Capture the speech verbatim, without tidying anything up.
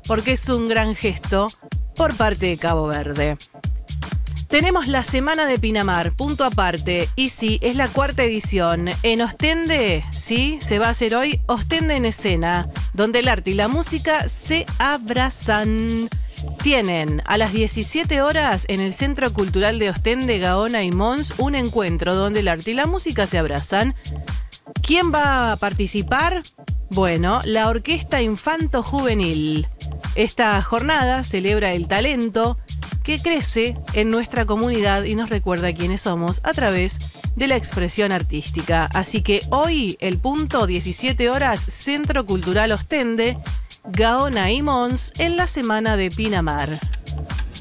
porque es un gran gesto por parte de Cabo Verde. Tenemos la Semana de Pinamar, punto aparte, y sí, es la cuarta edición. En Ostende, sí, se va a hacer hoy Ostende en Escena, donde el arte y la música se abrazan. Tienen a las diecisiete horas en el Centro Cultural de Ostende, Gaona y Mons un encuentro donde el arte y la música se abrazan. ¿Quién va a participar? Bueno, la Orquesta Infanto Juvenil. Esta jornada celebra el talento que crece en nuestra comunidad y nos recuerda quiénes somos a través de la expresión artística. Así que hoy, el punto, diecisiete horas, Centro Cultural Ostende, Gaona y Mons, en la Semana de Pinamar.